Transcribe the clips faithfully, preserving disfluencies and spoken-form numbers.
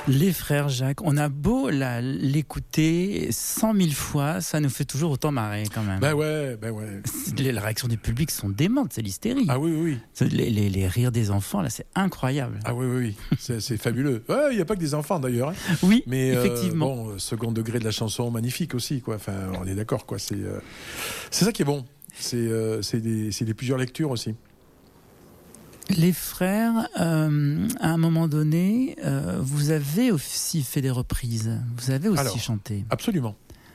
Les frères Jacques, on a beau la, l'écouter cent mille fois, ça nous fait toujours autant marrer quand même. Ben ouais, ben ouais. Les, les réactions du public sont démentes, c'est l'hystérie. Ah oui, oui, oui. Les, les, les rires des enfants, là, c'est incroyable. Ah oui, oui, oui. C'est, c'est fabuleux. Il ouais, n'y a pas que des enfants d'ailleurs. Hein. Oui, mais effectivement. Euh, bon, second degré de la chanson, magnifique aussi, quoi. Enfin, on est d'accord, quoi. C'est, euh, c'est ça qui est bon. C'est, euh, c'est, des, c'est des plusieurs lectures aussi. Les frères, euh, à un moment donné, euh, vous avez aussi fait des reprises. Vous avez aussi Alors, chanté. Absolument.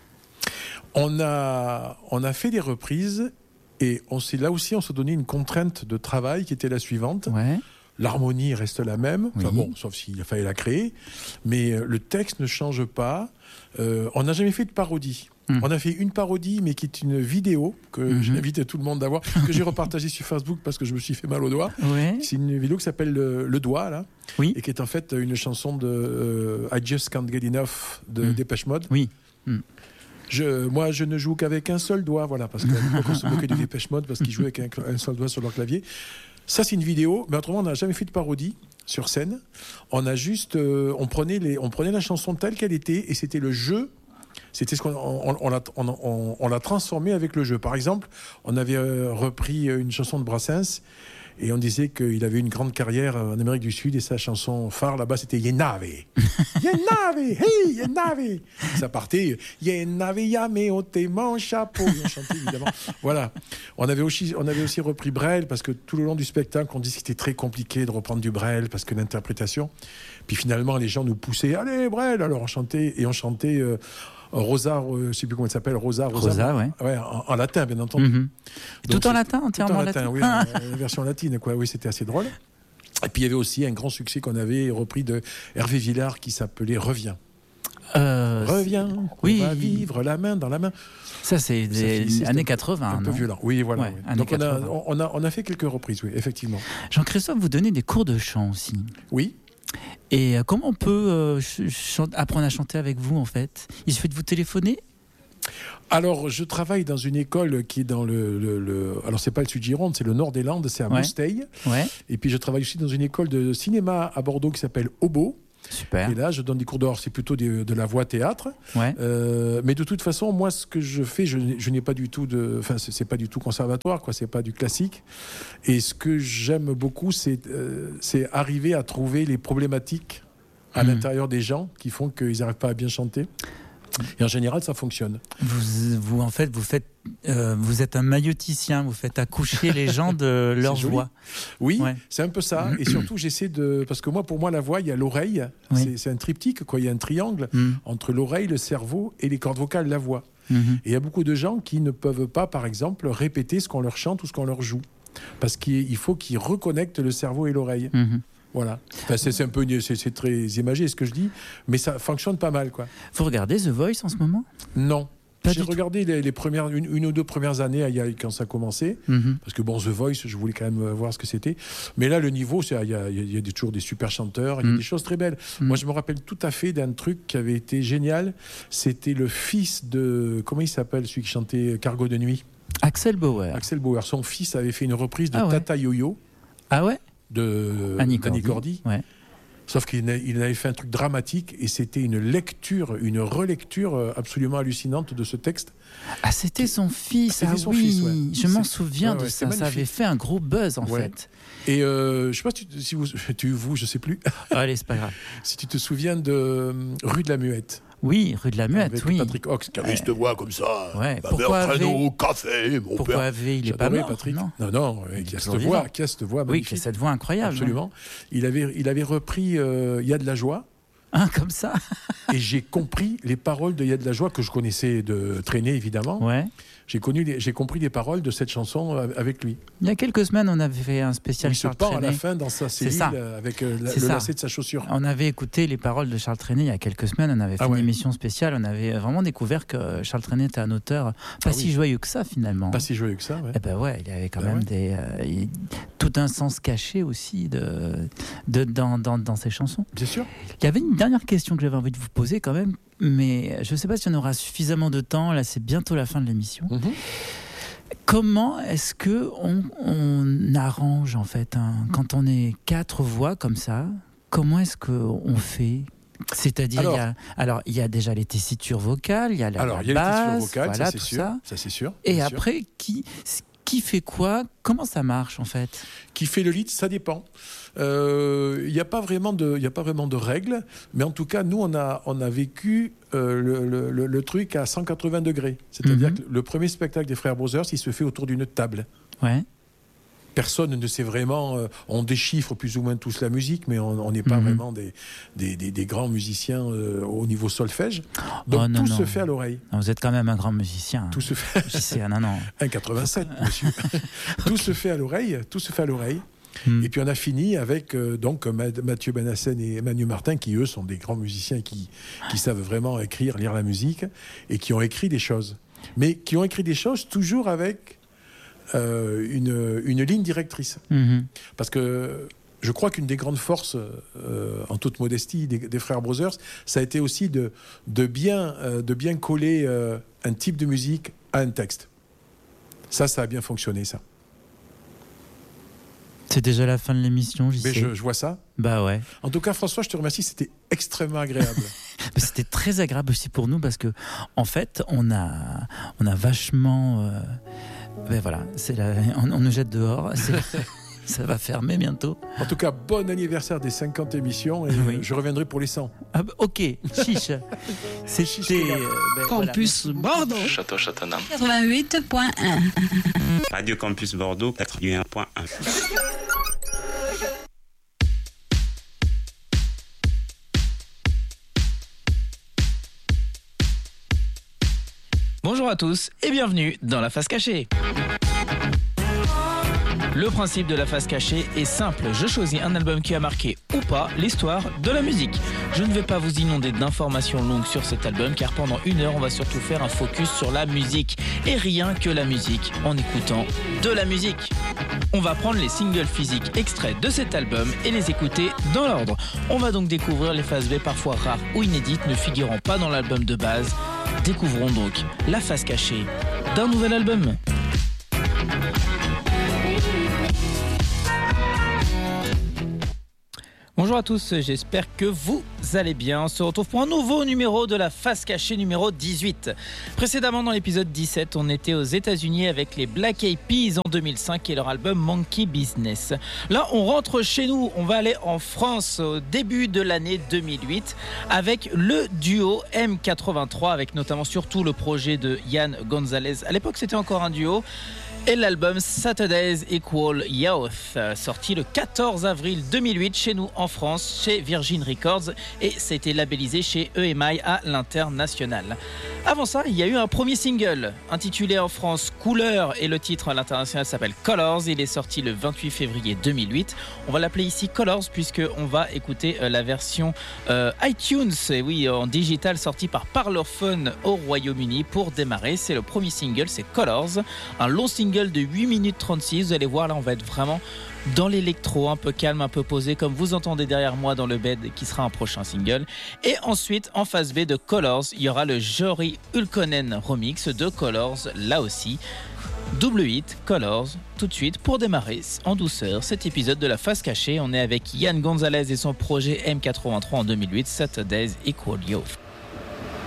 On a, on a fait des reprises et on s'est, là aussi, on s'est donné une contrainte de travail qui était la suivante. Ouais. L'harmonie reste la même, oui. enfin bon, sauf s'il fallait la créer, mais le texte ne change pas. Euh, on n'a jamais fait de parodie. Mmh. On a fait une parodie, mais qui est une vidéo que mmh. j'invite tout le monde à voir, que j'ai repartagée sur Facebook parce que je me suis fait mal au doigt. Ouais. C'est une vidéo qui s'appelle Le, le Doigt, là, oui. et qui est en fait une chanson de euh, I Just Can't Get Enough de mmh. Depeche Mode. Oui. Mmh. Je, moi, je ne joue qu'avec un seul doigt, voilà, parce qu'on se moquait du Depeche Mode parce qu'ils jouaient avec un, un seul doigt sur leur clavier. Ça, c'est une vidéo, mais autrement, on n'a jamais fait de parodie sur scène. On a juste, euh, on prenait les, on prenait la chanson telle qu'elle était, et c'était le jeu. C'était ce qu'on, on, on, l'a, on, on, on l'a transformé avec le jeu. Par exemple, on avait euh, repris une chanson de Brassens. Et on disait qu'il avait une grande carrière en Amérique du Sud et sa chanson phare là-bas c'était Yenave. Yenave, hey, Yenave. Ça partait Yenave, yame, ôte mon chapeau. Et on chantait évidemment. Voilà. On avait aussi, on avait aussi repris Brel parce que tout le long du spectacle, on disait que c'était très compliqué de reprendre du Brel parce que l'interprétation. Puis finalement, les gens nous poussaient, allez Brel. Alors on chantait et on chantait. Euh, Rosa, euh, je ne sais plus comment elle s'appelle, Rosa, Rosa, Rosa ouais. ouais en, en latin, bien entendu. Mm-hmm. Donc, tout en latin, entièrement tout en latin, latin, oui, la version latine, quoi. Oui, c'était assez drôle. Et puis il y avait aussi un grand succès qu'on avait repris de Hervé Villard qui s'appelait Reviens. Euh, Reviens, on oui. va vivre la main dans la main. Ça, c'est des ça, années quatre-vingts. Un non peu violent. Oui, voilà. Ouais, oui. Donc on a, on, a, on a fait quelques reprises, oui, effectivement. Jean-Christophe, vous donnez des cours de chant aussi. Oui. Et comment on peut euh, ch- apprendre à chanter avec vous, en fait ? Il suffit de vous téléphoner ? Alors, je travaille dans une école qui est dans le... le, le alors, c'est pas le Sud-Gironde, c'est le nord des Landes, c'est à ouais. Mousteil. Ouais. Et puis, je travaille aussi dans une école de cinéma à Bordeaux qui s'appelle Obo. Super. Et là, je donne des cours d'or, c'est plutôt de, de la voix théâtre. Ouais. Euh, mais de toute façon, moi, ce que je fais, je, je n'ai pas du tout de... Enfin, c'est, c'est pas du tout conservatoire, quoi, c'est pas du classique. Et ce que j'aime beaucoup, c'est, euh, c'est arriver à trouver les problématiques à mmh. l'intérieur des gens qui font qu'ils n'arrivent pas à bien chanter. Et en général, ça fonctionne. Vous, vous en fait, vous faites, euh, vous êtes un maïoticien. Vous faites accoucher les gens de leur voix. Oui, ouais. c'est un peu ça. Et surtout, j'essaie de, parce que moi, pour moi, la voix, il y a l'oreille. Oui. C'est, c'est un triptyque, quoi. Il y a un triangle mm. entre l'oreille, le cerveau et les cordes vocales, la voix. Mm-hmm. Et il y a beaucoup de gens qui ne peuvent pas, par exemple, répéter ce qu'on leur chante ou ce qu'on leur joue, parce qu'il faut qu'ils reconnectent le cerveau et l'oreille. Mm-hmm. Voilà. Enfin, c'est, c'est un peu, c'est, c'est très imagé ce que je dis, mais ça fonctionne pas mal, quoi. Vous regardez The Voice en ce moment ? Non. Pas J'ai regardé les, les premières, une, une ou deux premières années quand ça a commencé, mm-hmm. parce que bon, The Voice, je voulais quand même voir ce que c'était. Mais là, le niveau, il y a, y a toujours des super chanteurs, il y a mm. des choses très belles. Mm. Moi, je me rappelle tout à fait d'un truc qui avait été génial. C'était le fils de, comment il s'appelle, celui qui chantait Cargo de nuit ? Axel Bauer. Axel Bauer. Son fils avait fait une reprise de ah ouais. Tata Yo-Yo. Ah ouais ? De Annie Cordy. Cordy. Ouais. Sauf qu'il avait fait un truc dramatique et c'était une lecture, une relecture absolument hallucinante de ce texte. Ah, c'était son fils. C'était ah son oui, fils, ouais. Je m'en c'est... souviens ouais, de ouais, ça. Ça avait fait un gros buzz en ouais. fait. Et euh, je sais pas si, tu, si vous, tu, vous, je sais plus. Allez, c'est pas grave. Si tu te souviens de euh, Rue de la Muette. Oui, Rue de la Muette, avec oui. Patrick Hawks qui avait cette voix comme ça. Ouais. Ma Pourquoi mère traîne avait... au café, mon Pourquoi père. avait... il est pas mort, Patrick. Non, non, non euh, qui a cette voix, qui a cette voix magnifique. Oui, qui a cette voix incroyable. Absolument. Hein. Il avait, il avait repris euh, Il y a de la joie. Ah, comme ça. Et j'ai compris les paroles de Il y a de la joie que je connaissais de traîner évidemment. Ouais. J'ai, connu les, j'ai compris les paroles de cette chanson avec lui. Il y a quelques semaines, on avait fait un spécial il Charles Trenet. Il se Trenet. pend à la fin dans sa cellule avec euh, la, le ça. lacet de sa chaussure. On avait écouté les paroles de Charles Trenet il y a quelques semaines. On avait fait ah ouais. une émission spéciale. On avait vraiment découvert que Charles Trenet était un auteur pas ah si oui. joyeux que ça finalement. Pas si joyeux que ça, ouais. Eh ben ouais, il y avait quand ben même ouais. des, euh, il, tout un sens caché aussi de, de, dans, dans, dans ses chansons. Bien sûr. Il y avait une dernière question que j'avais envie de vous poser quand même, mais je ne sais pas si on aura suffisamment de temps. Là, c'est bientôt la fin de l'émission. Mm-hmm. Comment est-ce que on, on arrange en fait hein, quand on est quatre voix comme ça? Comment est-ce que on fait? C'est-à-dire, alors, il y a, alors, il y a déjà les tessitures vocales, il y a la, alors, la il y a basse, les tessitures vocales, voilà, ça c'est tout sûr. ça. Ça c'est sûr. Et bien après, sûr. qui, qui fait quoi? Comment ça marche en fait? Qui fait le lead, ça dépend. Il euh, n'y a pas vraiment de, il y a pas vraiment de règles, mais en tout cas, nous, on a, on a vécu euh, le, le, le truc à cent quatre-vingts degrés. C'est-à-dire mm-hmm. que le premier spectacle des Frères Brothers, il se fait autour d'une table. Ouais. Personne ne sait vraiment, euh, on déchiffre plus ou moins tous la musique, mais on n'est pas mmh. vraiment des, des, des, des grands musiciens euh, au niveau solfège. Donc oh, non, tout non. se fait à l'oreille. Non, vous êtes quand même un grand musicien. Tout se fait. Je sais, non, non. un virgule quatre-vingt-sept, monsieur. Tout se fait à l'oreille, tout se fait à l'oreille. Mmh. Et puis on a fini avec euh, donc Mathieu Benassen et Manu Martin, qui eux sont des grands musiciens qui, qui savent vraiment écrire, lire la musique, et qui ont écrit des choses. Mais qui ont écrit des choses toujours avec... Euh, une, une ligne directrice. Mmh. Parce que je crois qu'une des grandes forces, euh, en toute modestie, des, des Frères Brothers, ça a été aussi de, de, bien, euh, de bien coller euh, un type de musique à un texte. Ça, ça a bien fonctionné, ça. C'est déjà la fin de l'émission, j'y Mais sais. Je, je vois ça. Bah ouais. En tout cas, François, je te remercie, c'était extrêmement agréable. C'était très agréable aussi pour nous parce que, en fait, on a, on a vachement... Euh... Ben voilà, c'est la... on, on nous jette dehors, c'est... ça va fermer bientôt. En tout cas, bon anniversaire des cinquante émissions et oui. je reviendrai pour les cent. Ah bah, ok, chiche. C'était euh, ben, Campus voilà. Bordeaux. Château Châteauneuf. quatre-vingt-huit point un. Radio Campus Bordeaux quatre-vingt-un point un. Bonjour à tous et bienvenue dans la face cachée. Le principe de la face cachée est simple, je choisis un album qui a marqué ou pas l'histoire de la musique. Je ne vais pas vous inonder d'informations longues sur cet album car pendant une heure on va surtout faire un focus sur la musique et rien que la musique en écoutant de la musique. On va prendre les singles physiques extraits de cet album et les écouter dans l'ordre. On va donc découvrir les phases B parfois rares ou inédites ne figurant pas dans l'album de base. Découvrons donc la face cachée d'un nouvel album. Bonjour à tous, j'espère que vous allez bien. On se retrouve pour un nouveau numéro de la face cachée numéro dix-huit. Précédemment dans l'épisode dix-sept, on était aux États-Unis avec les Black Eyed Peas en deux mille cinq et leur album Monkey Business. Là, on rentre chez nous, on va aller en France au début de l'année deux mille huit avec le duo M quatre-vingt-trois avec notamment surtout le projet de Yann Gonzalez. À l'époque, c'était encore un duo. Et l'album Saturdays Equal Youth, sorti le quatorze avril deux mille huit chez nous en France, chez Virgin Records, et ça a été labellisé chez E M I à l'international. Avant ça, il y a eu un premier single, intitulé en France Couleur, et le titre à l'international s'appelle Colors. Il est sorti le vingt-huit février deux mille huit. On va l'appeler ici Colors puisqu'on va écouter la version euh, iTunes, et oui, en digital, sortie par Parlophone au Royaume-Uni pour démarrer. C'est le premier single, c'est Colors, un long single de huit minutes trente-six, vous allez voir là on va être vraiment dans l'électro, un peu calme, un peu posé comme vous entendez derrière moi dans le bed qui sera un prochain single. Et ensuite en phase B de Colors, il y aura le Jori Ulkonen remix de Colors là aussi. Double hit, Colors, tout de suite pour démarrer en douceur cet épisode de la face cachée. On est avec Yann Gonzalez et son projet M quatre-vingt-trois en deux mille huit, Saturdays Equal Youth.